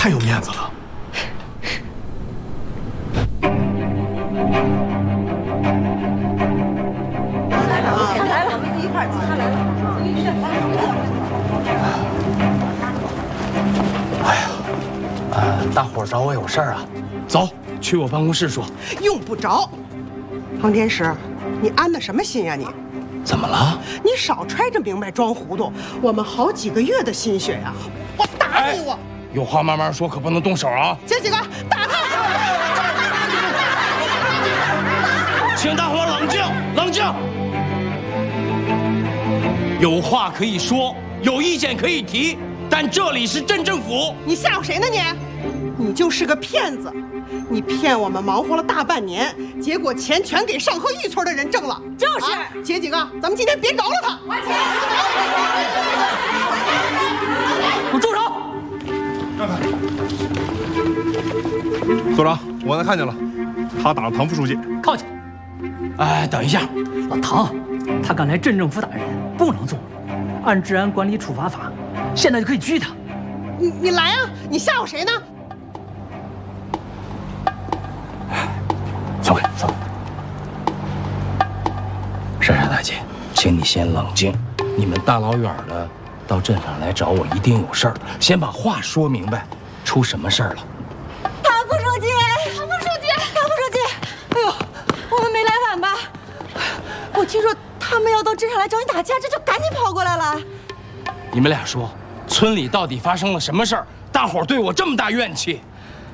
太有面子了。 他来了，一块儿，他来了。 哎呀，大伙儿找我有事儿啊，走，去我办公室说。 用不着。王天石，你安的什么心呀你？ 怎么了？ 你少揣着明白装糊涂，我们好几个月的心血呀！我打你我！ 有话慢慢说，可不能动手啊！ 姐几个，打他！ 请大伙冷静，冷静。有话可以说，有意见可以提，但这里是镇政府。 你吓唬谁呢你？你就是个骗子！你骗我们忙活了大半年，结果钱全给上河峪村的人挣了。 就是， 姐几个，咱们今天别饶了他！ 还钱！ 我住手！ 所长，我刚才看见了，他打了唐副书记。 靠前！ 哎，等一下， 老唐，他敢来镇政府打人，不能纵容，按治安管理处罚法，现在就可以拘他。 你来啊！你吓唬谁呢？ 走开，走。珊珊大姐，请你先冷静。你们大老远的到镇上来找我，一定有事儿。先把话说明白，出什么事儿了？ 唐副书记，唐副书记，唐副书记！哎呦，我们没来晚吧？我听说他们要到镇上来找你打架，这就赶紧跑过来了。 你们俩说，村里到底发生了什么事儿？大伙儿对我这么大怨气。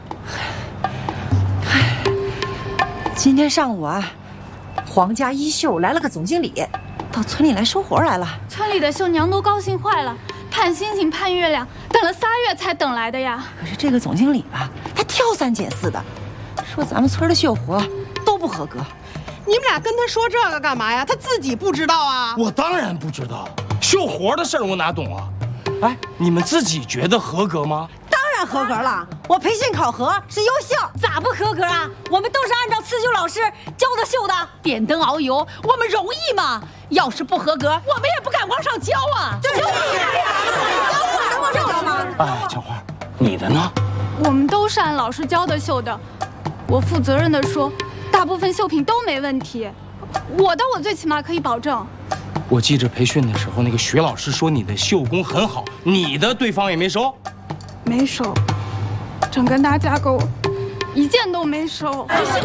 今天上午啊，皇家衣绣来了个总经理，到村里来收活来了。 村里的绣娘都高兴坏了，盼星星盼月亮，等了3月才等来的呀。 可是这个总经理吧，他挑三拣四的，说咱们村的绣活都不合格。 你们俩跟他说这个干嘛呀？他自己不知道啊？ 我当然不知道，绣活的事儿我哪懂啊？哎，你们自己觉得合格吗？ 当然合格了，我培训考核是优秀，咋不合格啊？我们都是按照刺绣老师教的绣的， 点灯熬油，我们容易吗？要是不合格，我们也不敢往上交啊！ 就是教我能往上教吗？ 哎，小花，你的呢？ 我们都是按老师教的绣的，我负责任的说，大部分绣品都没问题，我最起码可以保证。 我记着培训的时候，那个徐老师说你的绣工很好，你的对方也没收？ 没收，整个大架构一件都没收。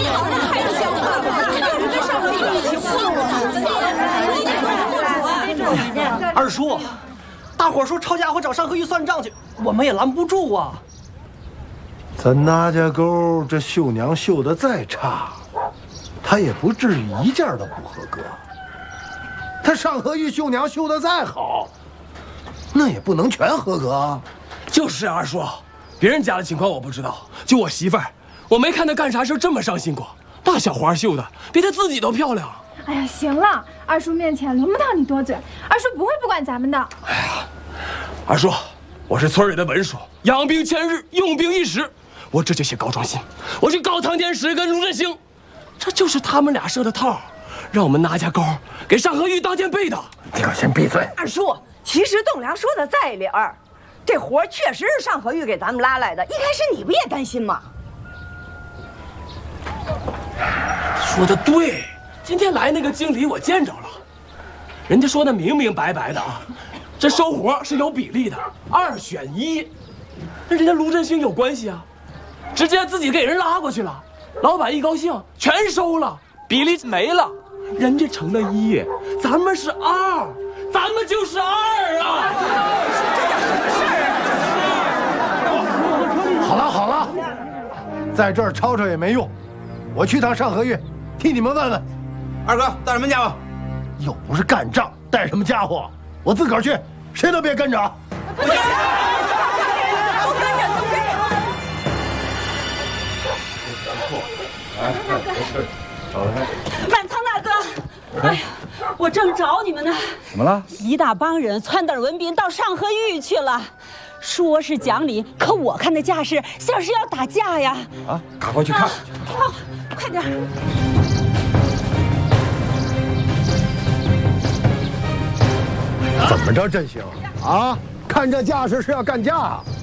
二叔，大伙说抄家伙找上河峪算账去，我们也拦不住啊。 咱那家沟这绣娘绣的再差，她也不至于一件都不合格。她上河峪绣娘绣的再好，那也不能全合格啊。 就是二叔，别人家的情况我不知道，就我媳妇儿，我没看她干啥事这么伤心过。大小花绣的，比她自己都漂亮。 哎呀，行了，二叔面前轮不到你多嘴，二叔不会不管咱们的。 哎呀，二叔，我是村里的文书，养兵千日，用兵一时。我这就去告状信，我去告唐天石跟卢振兴，这就是他们俩设的套，让我们拿家沟给上河峪当间背的。 你可先闭嘴！ 二叔，其实栋梁说的在理儿，这活确实是上河峪给咱们拉来的。一开始你不也担心吗？ 说的对，今天来那个经理我见着了，人家说的明明白白的啊，这收活是有比例的，2选1，那人家卢振兴有关系啊，直接自己给人拉过去了，老板一高兴全收了，比例没了，人家成了1，咱们是2，咱们就是2啊！ 好了好了，在这儿吵吵也没用，我去趟上河峪，替你们问问。 二哥，带什么家伙？ 又不是干仗，带什么家伙？我自个儿去，谁都别跟着。 不行，都跟着，都跟着。满仓大哥，哎呀，我正找你们呢。 怎么了？ 一大帮人撺掇文斌到上河峪去了，说是讲理，可我看那架势像是要打架呀！ 啊，赶快去看。 好，快点。 怎么着，振兴啊？看这架势是要干架？